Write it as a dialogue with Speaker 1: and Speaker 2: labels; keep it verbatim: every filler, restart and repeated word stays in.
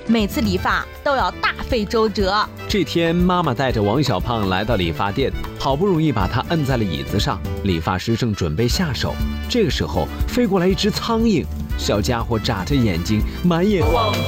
Speaker 1: 每次理发都要大费周折。
Speaker 2: 这天，妈妈带着王小胖来到理发店，好不容易把他摁在了椅子上。理发师正准备下手，这个时候飞过来一只苍蝇，小家伙眨着眼睛，满眼望